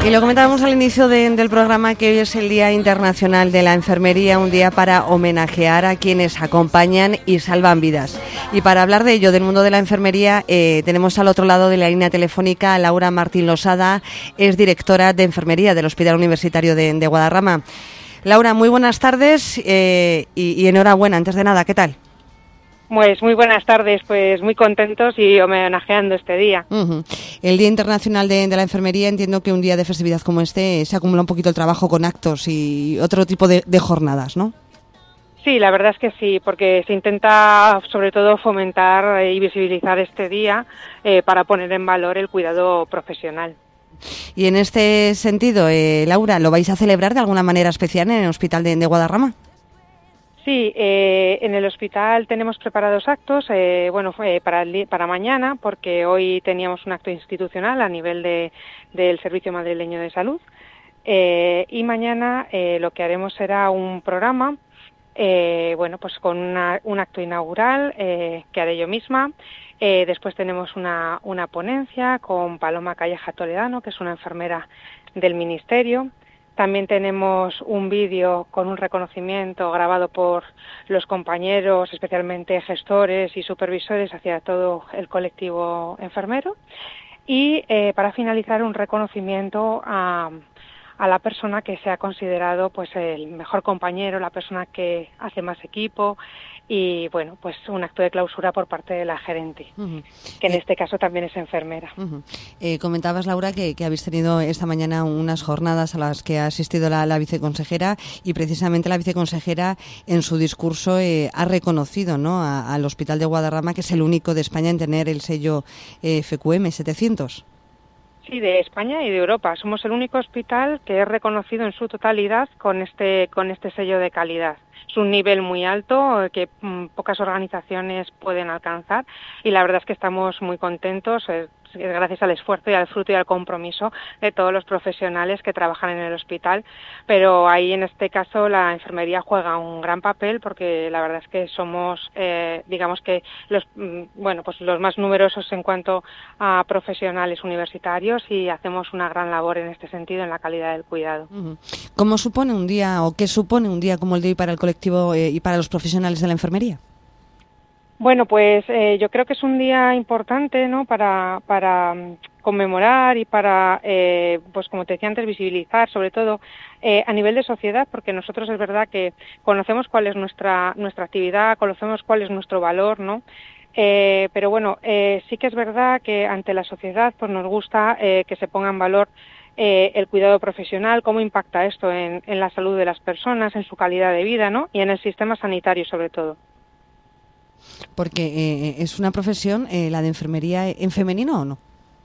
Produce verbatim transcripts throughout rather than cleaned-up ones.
Y lo comentábamos al inicio de, del programa que hoy es el Día Internacional de la Enfermería, un día para homenajear a quienes acompañan y salvan vidas. Y para hablar de ello, del mundo de la enfermería, eh, tenemos al otro lado de la línea telefónica a Laura Martín Losada, es directora de Enfermería del Hospital Universitario de, de Guadarrama. Laura, muy buenas tardes eh, y, y enhorabuena, antes de nada, ¿qué tal? Pues muy buenas tardes, pues muy contentos y homenajeando este día. Uh-huh. El Día Internacional de, de la Enfermería, entiendo que un día de festividad como este se acumula un poquito el trabajo con actos y otro tipo de, de jornadas, ¿no? Sí, la verdad es que sí, porque se intenta sobre todo fomentar y visibilizar este día eh, para poner en valor el cuidado profesional. Y en este sentido, eh, Laura, ¿lo vais a celebrar de alguna manera especial en el Hospital de, de Guadarrama? Sí, eh, en el hospital tenemos preparados actos, eh, bueno, fue para, el, para mañana, porque hoy teníamos un acto institucional a nivel de, del Servicio Madrileño de Salud, eh, y mañana eh, lo que haremos será un programa, eh, bueno, pues con una, un acto inaugural eh, que haré yo misma. Eh, después tenemos una, una ponencia con Paloma Calleja Toledano, que es una enfermera del Ministerio. También tenemos un vídeo con un reconocimiento grabado por los compañeros, especialmente gestores y supervisores hacia todo el colectivo enfermero. Y eh, para finalizar, un reconocimiento a, a la persona que se ha considerado pues el mejor compañero, la persona que hace más equipo y bueno, pues un acto de clausura por parte de la gerente, uh-huh. que en eh, este caso también es enfermera. Uh-huh. Eh, comentabas, Laura, que, que habéis tenido esta mañana unas jornadas a las que ha asistido la, la viceconsejera y precisamente la viceconsejera en su discurso eh, ha reconocido, ¿no?, a, al Hospital de Guadarrama, que es el único de España en tener el sello eh, F Q M setecientos. Sí, de España y de Europa. Somos el único hospital que es reconocido en su totalidad con este con este sello de calidad. Es un nivel muy alto que mmm, pocas organizaciones pueden alcanzar y la verdad es que estamos muy contentos, eh, gracias al esfuerzo y al fruto y al compromiso de todos los profesionales que trabajan en el hospital, pero ahí en este caso la enfermería juega un gran papel porque la verdad es que somos, eh, digamos que los, bueno, pues los más numerosos en cuanto a profesionales universitarios y hacemos una gran labor en este sentido en la calidad del cuidado. ¿Cómo supone un día o qué supone un día como el de hoy para el colectivo eh, y para los profesionales de la enfermería? Bueno, pues eh, yo creo que es un día importante, ¿no?, para, para um, conmemorar y para, eh, pues como te decía antes, visibilizar, sobre todo eh, a nivel de sociedad, porque nosotros es verdad que conocemos cuál es nuestra nuestra actividad, conocemos cuál es nuestro valor, ¿no? Eh, pero bueno, eh, sí que es verdad que ante la sociedad pues nos gusta eh, que se ponga en valor eh, el cuidado profesional, cómo impacta esto en, en la salud de las personas, en su calidad de vida, ¿no?, y en el sistema sanitario sobre todo. Porque eh, es una profesión, eh, la de enfermería, ¿en femenino o no?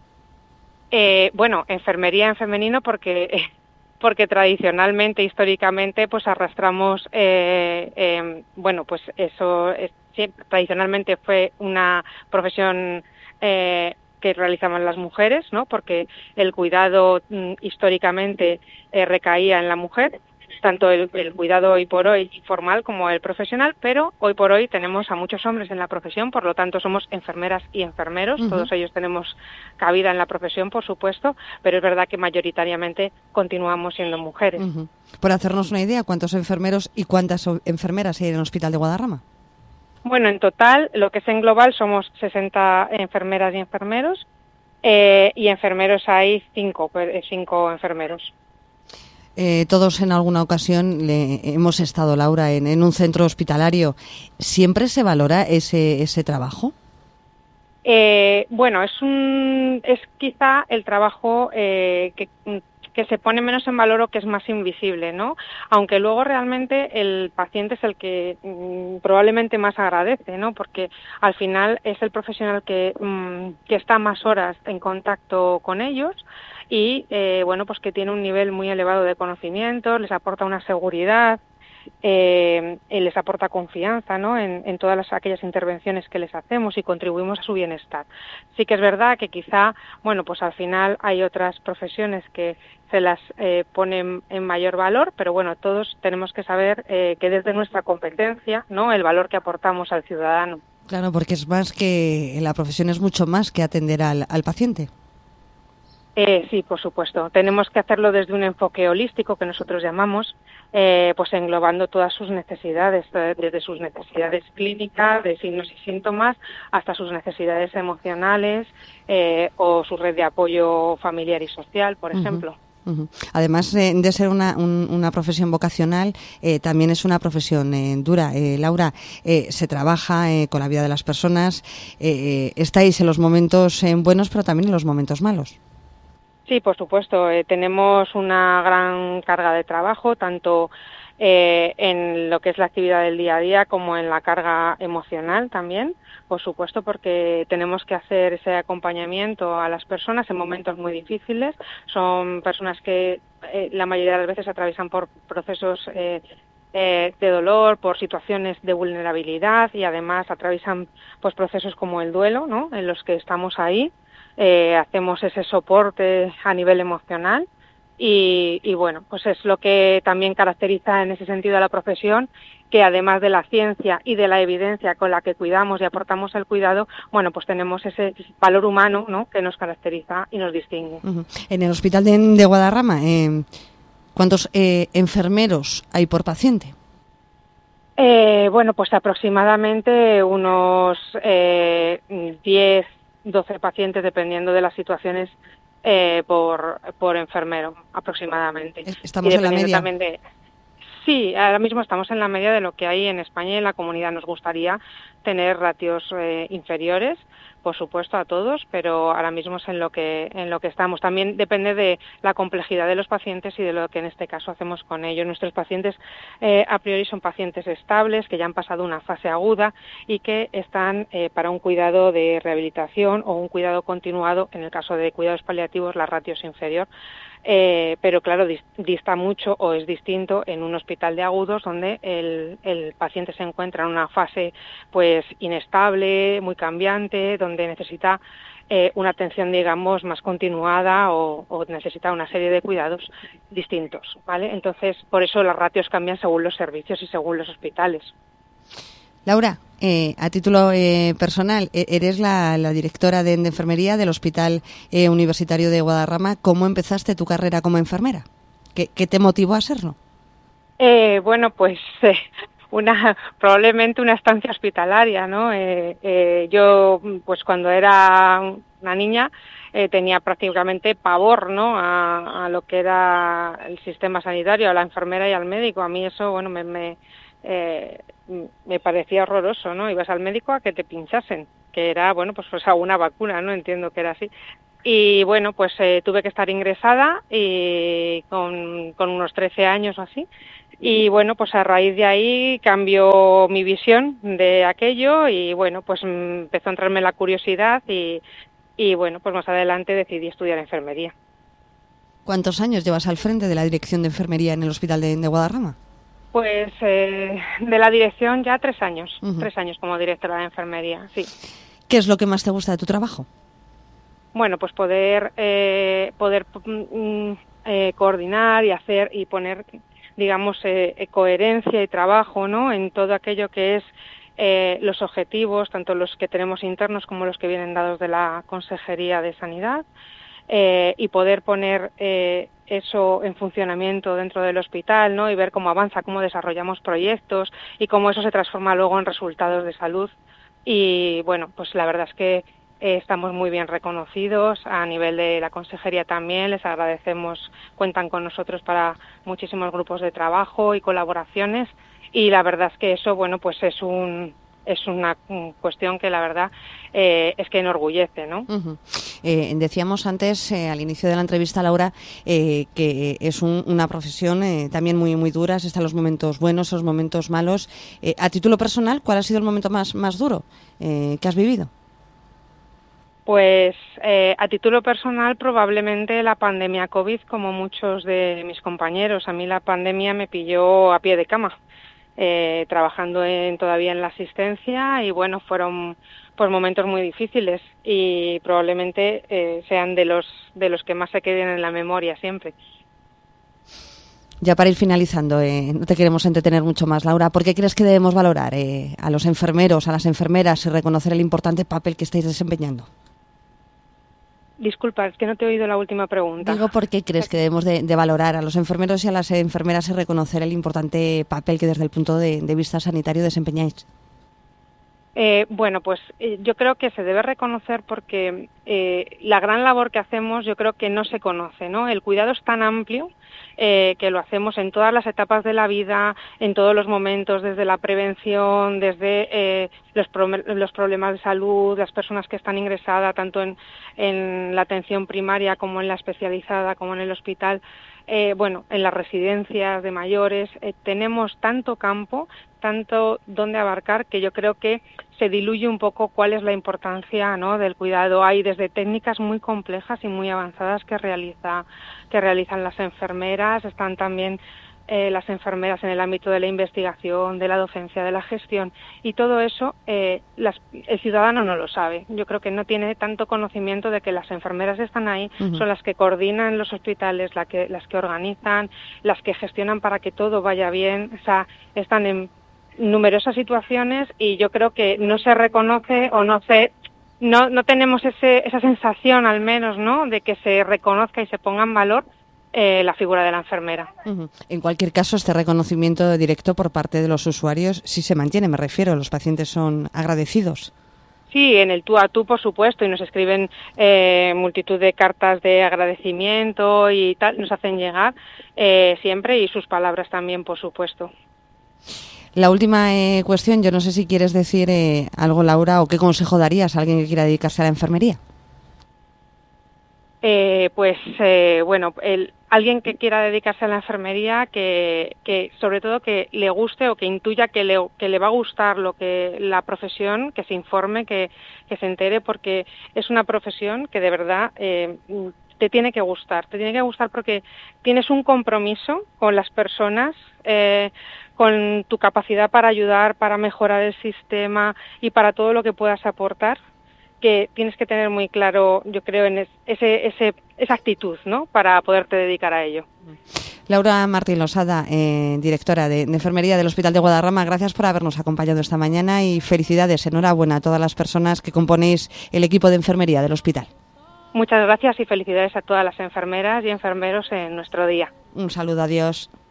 Eh, bueno, enfermería en femenino porque porque tradicionalmente, históricamente, pues arrastramos, eh, eh, bueno, pues eso es, sí, tradicionalmente fue una profesión eh, que realizaban las mujeres, ¿no? Porque el cuidado mm, históricamente eh, recaía en la mujer. Tanto el, el cuidado hoy por hoy formal como el profesional, pero hoy por hoy tenemos a muchos hombres en la profesión, por lo tanto somos enfermeras y enfermeros, uh-huh. Todos ellos tenemos cabida en la profesión, por supuesto, pero es verdad que mayoritariamente continuamos siendo mujeres. Uh-huh. Por hacernos una idea, ¿cuántos enfermeros y cuántas enfermeras hay en el Hospital de Guadarrama? Bueno, en total, lo que es en global, somos sesenta enfermeras y enfermeros, eh, y enfermeros hay cinco, cinco enfermeros. Eh, todos en alguna ocasión le, hemos estado, Laura, en, en un centro hospitalario. ¿Siempre se valora ese, ese trabajo? Eh, bueno, es un es quizá el trabajo eh, que, que se pone menos en valor o que es más invisible, ¿no? Aunque luego realmente el paciente es el que mmm, probablemente más agradece, ¿no? Porque al final es el profesional que, mmm, que está más horas en contacto con ellos y, eh, bueno, pues que tiene un nivel muy elevado de conocimiento, les aporta una seguridad, eh, les aporta confianza, ¿no?, en, en todas las, aquellas intervenciones que les hacemos y contribuimos a su bienestar. Sí que es verdad que quizá, bueno, pues al final hay otras profesiones que se las eh, ponen en mayor valor, pero bueno, todos tenemos que saber eh, que desde nuestra competencia, ¿no?, el valor que aportamos al ciudadano. Claro, porque es más que, la profesión es mucho más que atender al, al paciente. Eh, sí, por supuesto. Tenemos que hacerlo desde un enfoque holístico que nosotros llamamos, eh, pues englobando todas sus necesidades, desde sus necesidades clínicas, de signos y síntomas, hasta sus necesidades emocionales eh, o su red de apoyo familiar y social, por uh-huh. ejemplo. Uh-huh. Además eh, de ser una, un, una profesión vocacional, eh, también es una profesión eh, dura. Eh, Laura, eh, se trabaja eh, con la vida de las personas, eh, estáis en los momentos eh, buenos, pero también en los momentos malos. Sí, por supuesto. Eh, tenemos una gran carga de trabajo, tanto eh, en lo que es la actividad del día a día como en la carga emocional también, por supuesto, porque tenemos que hacer ese acompañamiento a las personas en momentos muy difíciles. Son personas que eh, la mayoría de las veces atraviesan por procesos eh, eh, de dolor, por situaciones de vulnerabilidad y además atraviesan pues procesos como el duelo, ¿no?, en los que estamos ahí. Eh, hacemos ese soporte a nivel emocional y, y bueno, pues es lo que también caracteriza en ese sentido a la profesión, que además de la ciencia y de la evidencia con la que cuidamos y aportamos el cuidado, bueno, pues tenemos ese valor humano, ¿no?, que nos caracteriza y nos distingue. Uh-huh. En el hospital de, de Guadarrama, eh, ¿cuántos eh, enfermeros hay por paciente? Eh, bueno, pues aproximadamente unos eh, diez, doce pacientes, dependiendo de las situaciones, eh, por, por enfermero, aproximadamente. ¿Estamos en la media? También de, sí, ahora mismo estamos en la media de lo que hay en España y en la comunidad. Nos gustaría tener ratios eh, inferiores, por supuesto, a todos, pero ahora mismo es en lo que en lo que estamos. También depende de la complejidad de los pacientes y de lo que en este caso hacemos con ellos. Nuestros pacientes eh, a priori son pacientes estables, que ya han pasado una fase aguda y que están eh, para un cuidado de rehabilitación o un cuidado continuado. En el caso de cuidados paliativos, la ratio es inferior. Eh, pero claro, dista mucho o es distinto en un hospital de agudos donde el, el paciente se encuentra en una fase pues inestable, muy cambiante, donde necesita eh, una atención, digamos, más continuada o, o necesita una serie de cuidados distintos, ¿vale? Entonces, por eso las ratios cambian según los servicios y según los hospitales. Laura, eh, a título eh, personal, eres la, la directora de, de enfermería del Hospital eh, Universitario de Guadarrama. ¿Cómo empezaste tu carrera como enfermera? ¿Qué, qué te motivó a serlo? Eh, bueno, pues eh, una probablemente una estancia hospitalaria, ¿no? Eh, eh, yo, pues cuando era una niña, eh, tenía prácticamente pavor, ¿no?, a, a lo que era el sistema sanitario, a la enfermera y al médico. A mí eso, bueno, me... me eh, me parecía horroroso, ¿no? Ibas al médico a que te pinchasen, que era, bueno, pues, pues a una vacuna, ¿no? Entiendo que era así. Y bueno, pues eh, tuve que estar ingresada y con, con unos trece años o así. Y bueno, pues a raíz de ahí cambió mi visión de aquello y bueno, pues empezó a entrarme la curiosidad y, y bueno, pues más adelante decidí estudiar enfermería. ¿Cuántos años llevas al frente de la dirección de enfermería en el Hospital de, de Guadarrama? Pues eh, de la dirección ya tres años, uh-huh. tres años como directora de enfermería, sí. ¿Qué es lo que más te gusta de tu trabajo? Bueno, pues poder eh, poder mm, eh, coordinar y hacer y poner, digamos, eh, coherencia y trabajo, ¿no?, en todo aquello que es eh, los objetivos, tanto los que tenemos internos como los que vienen dados de la Consejería de Sanidad, eh, y poder poner eh, eso en funcionamiento dentro del hospital, ¿no?, y ver cómo avanza, cómo desarrollamos proyectos y cómo eso se transforma luego en resultados de salud. Y bueno, pues la verdad es que eh, estamos muy bien reconocidos a nivel de la consejería también, les agradecemos, cuentan con nosotros para muchísimos grupos de trabajo y colaboraciones y la verdad es que eso, bueno, pues es un es una cuestión que la verdad eh, es que enorgullece, ¿no? Uh-huh. Eh, decíamos antes, eh, al inicio de la entrevista, Laura, eh, que es un, una profesión eh, también muy muy dura, están los momentos buenos, los momentos malos. Eh, a título personal, ¿cuál ha sido el momento más, más duro eh, que has vivido? Pues eh, a título personal probablemente la pandemia COVID, como muchos de mis compañeros. A mí la pandemia me pilló a pie de cama. Eh, trabajando en, todavía en la asistencia y bueno, fueron pues momentos muy difíciles y probablemente eh, sean de los de los que más se queden en la memoria siempre. Ya para ir finalizando, eh, no te queremos entretener mucho más, Laura, ¿por qué crees que debemos valorar eh, a los enfermeros, a las enfermeras y reconocer el importante papel que estáis desempeñando? Disculpa, es que no te he oído la última pregunta. Digo, ¿por qué crees que debemos de, de valorar a los enfermeros y a las enfermeras y reconocer el importante papel que desde el punto de, de vista sanitario desempeñáis? Eh, bueno, pues eh, yo creo que se debe reconocer porque eh, la gran labor que hacemos yo creo que no se conoce, ¿no? El cuidado es tan amplio eh, que lo hacemos en todas las etapas de la vida, en todos los momentos, desde la prevención, desde eh, los, pro los problemas de salud, las personas que están ingresadas, tanto en, en la atención primaria como en la especializada, como en el hospital. Eh, bueno, en las residencias de mayores, eh, tenemos tanto campo, tanto donde abarcar, que yo creo que se diluye un poco cuál es la importancia, ¿no?, del cuidado. Hay desde técnicas muy complejas y muy avanzadas que realiza, que realizan las enfermeras, están también eh, las enfermeras en el ámbito de la investigación, de la docencia, de la gestión, y todo eso eh, las, el ciudadano no lo sabe. Yo creo que no tiene tanto conocimiento de que las enfermeras están ahí, uh-huh. son las que coordinan los hospitales, la que, las que organizan, las que gestionan para que todo vaya bien, o sea, están en numerosas situaciones y yo creo que no se reconoce o no se no no tenemos ese, esa sensación al menos, ¿no?, de que se reconozca y se ponga en valor eh, la figura de la enfermera. Uh-huh. En cualquier caso, este reconocimiento directo por parte de los usuarios sí se mantiene, me refiero, los pacientes son agradecidos. Sí, en el tú a tú, por supuesto, y nos escriben eh, multitud de cartas de agradecimiento y tal, nos hacen llegar eh, siempre, y sus palabras también, por supuesto. La última eh, cuestión, yo no sé si quieres decir eh, algo, Laura, o qué consejo darías a alguien que quiera dedicarse a la enfermería. Eh, pues, eh, bueno, el, alguien que quiera dedicarse a la enfermería, que, que sobre todo que le guste o que intuya que le, que le va a gustar lo que la profesión, que se informe, que, que se entere, porque es una profesión que de verdad eh, te tiene que gustar, te tiene que gustar porque tienes un compromiso con las personas, eh, con tu capacidad para ayudar, para mejorar el sistema y para todo lo que puedas aportar, que tienes que tener muy claro, yo creo, en ese, ese, esa actitud, ¿no?, para poderte dedicar a ello. Laura Martín Losada, eh, directora de, de Enfermería del Hospital de Guadarrama, gracias por habernos acompañado esta mañana y felicidades, enhorabuena a todas las personas que componéis el equipo de enfermería del hospital. Muchas gracias y felicidades a todas las enfermeras y enfermeros en nuestro día. Un saludo, adiós.